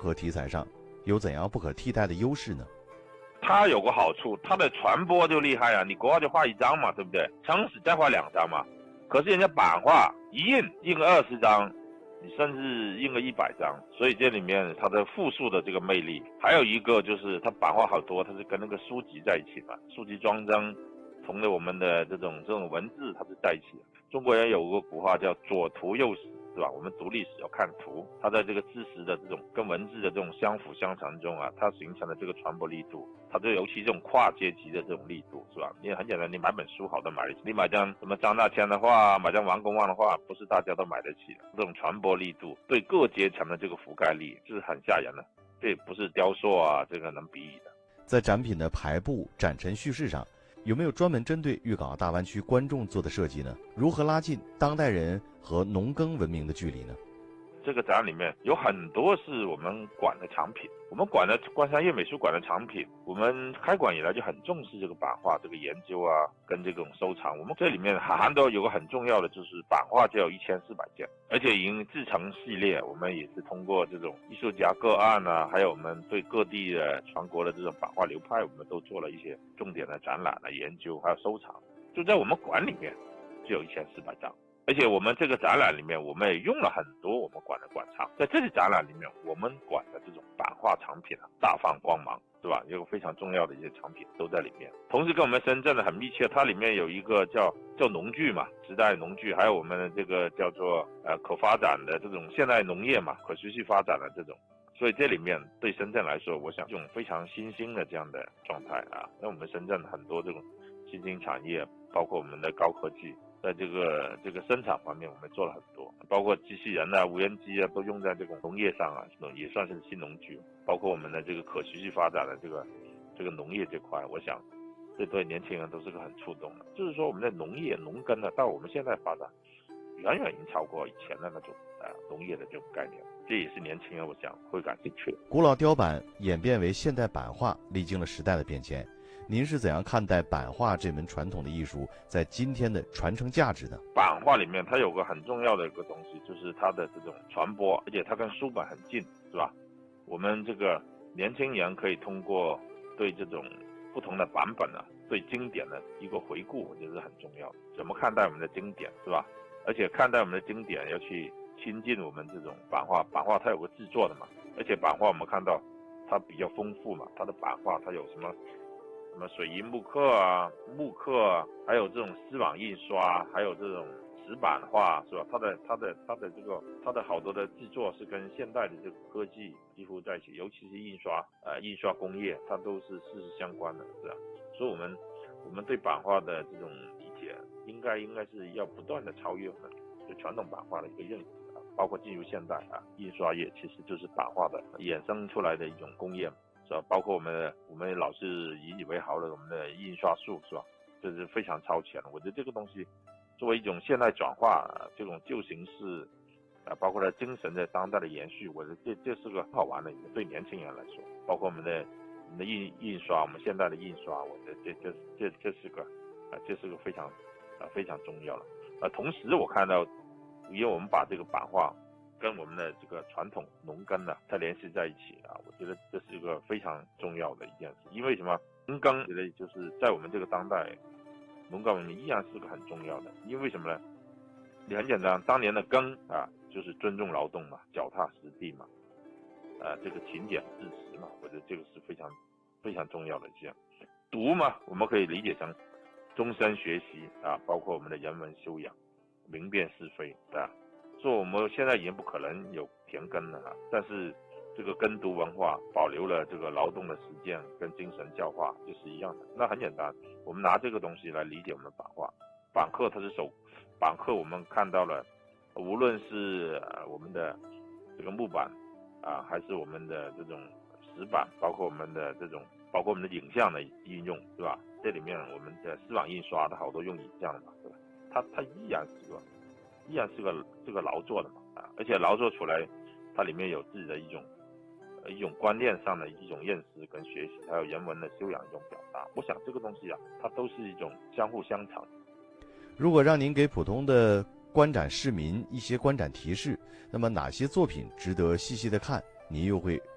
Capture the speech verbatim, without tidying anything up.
和题材上有怎样不可替代的优势呢？ 它有个好处，它的传播就厉害啊！你国画就画一张嘛，对不对？撑死再画两张嘛。可是人家版画一印印个二十张，你甚至印个一百张，所以这里面它的复述的这个魅力，还有一个就是它版画好多，它是跟那个书籍在一起嘛，书籍装帧同的我们的这种这种文字它是在一起的。中国人有个古话叫左图右史，是吧？我们读历史要看图，它在这个知识的这种跟文字的这种相辅相成中啊，它形成了这个传播力度，它就尤其这种跨阶级的这种力度，是吧？因为很简单，你买本书好的买得起，你买张什么张大千的画，买张王公望的画，不是大家都买得起的。这种传播力度对各阶层的这个覆盖力，这是很吓人的，这不是雕塑啊这个能比拟的。 在展品的排布、展陈叙事上，有没有专门针对粤港澳大湾区观众做的设计呢？如何拉近当代人和农耕文明的距离呢？ 这个展里面有很多是我们馆的藏品，我们馆的观山粤美术馆的藏品，我们开馆以来就很重视这个版画这个研究啊，跟这种收藏。我们这里面含都有个很重要的，就是版画就有一千四百件，而且已经自成系列。我们也是通过这种艺术家个案啊，还有我们对各地的全国的这种版画流派，我们都做了一些重点的展览的研究，还有收藏。就在我们馆里面就有一千四百张。而且我们这个展览里面，我们也用了很多我们馆的馆藏，在这次展览里面，我们馆的这种版画藏品啊，大放光芒，对吧？有个非常重要的一些藏品都在里面。同时跟我们深圳的很密切，它里面有一个叫叫农具嘛，时代农具，还有我们的这个叫做呃可发展的这种现代农业嘛，可持续发展的这种。所以这里面对深圳来说，我想这种非常新兴的这样的状态啊，那我们深圳很多这种新兴产业，包括我们的高科技。在这个这个生产方面，我们做了很多，包括机器人啊、无人机啊，都用在这种农业上啊，也算是新农具。包括我们的这个可持续发展的这个这个农业这块，我想这对年轻人都是个很触动的。就是说，我们的农业农耕呢，到我们现在发展，远远已经超过以前的那种呃农业的这种概念。这也是年轻人我想会感兴趣的。 古老雕版演变为现代版画，历经了时代的变迁。您是怎样看待版画这门传统的艺术在今天的传承价值呢？ 版画里面它有个很重要的一个东西，就是它的这种传播，而且它跟书本很近，是吧？我们这个年轻人可以通过对这种不同的版本呢、啊，对经典的一个回顾，我觉得是很重要的。怎么看待我们的经典，是吧？而且看待我们的经典要去亲近我们这种版画，版画它有个制作的嘛，而且版画我们看到它比较丰富嘛，它的版画它有什么？什么水银木刻啊、木刻啊，还有这种丝网印刷，还有这种石版画，是吧？它的它的它的这个它的好多的制作是跟现代的这个科技几乎在一起，尤其是印刷呃印刷工业，它都是息息相关的，是吧？所以我们我们对版画的这种理解，应该应该是要不断的超越我们对传统版画的一个认识啊，包括进入现代啊，印刷业其实就是版画的衍生出来的一种工业。是吧？包括我们我们老是引以为豪的我们的印刷术，是吧？这是非常超前的。我觉得这个东西作为一种现代转化，这种旧形式啊，包括它精神的当代的延续，我觉得这这是个很好玩的一个，对年轻人来说，包括我们的我们的印印刷，我们现代的印刷，我觉得这这这这是个啊，这是个非常啊非常重要的。啊，同时我看到，因为我们把这个版画跟我们的这个传统农耕呢，它联系在一起啊，我觉得这是一个非常重要的一件事。因为什么？农耕觉得就是在我们这个当代，农耕文明依然是个很重要的。因为什么呢？你很简单，当年的耕啊，就是尊重劳动嘛，脚踏实地嘛，啊，这个勤俭致实嘛，我觉得这个是非常非常重要的一件。读嘛，我们可以理解成终身学习啊，包括我们的人文修养，明辨是非啊。说我们现在已经不可能有田耕了，但是这个耕读文化保留了这个劳动的实践跟精神教化，就是一样的。那很简单，我们拿这个东西来理解我们的版画。版刻它是手，版刻我们看到了，无论是我们的这个木板啊，还是我们的这种石板，包括我们的这种，包括我们的影像的应用，对吧？这里面我们的丝网印刷，它好多用影像的嘛，对吧？它它依然是个。依然是个这个劳作的嘛啊，而且劳作出来，它里面有自己的一种呃一种观念上的一种认识跟学习，还有人文的修养一种表达。我想这个东西啊，它都是一种相互相成。 如果让您给普通的观展市民一些观展提示，那么哪些作品值得细细的看，您又会